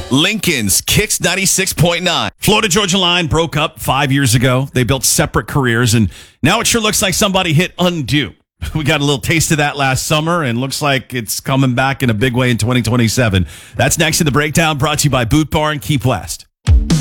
Lincoln's Kicks 96.9. Florida Georgia Line broke up 5 years ago. They built separate careers, and now it sure looks like somebody hit undo. We got a little taste of that last summer, and looks like it's coming back in a big way in 2027. That's next in the breakdown, brought to you by Boot Barn Keep West.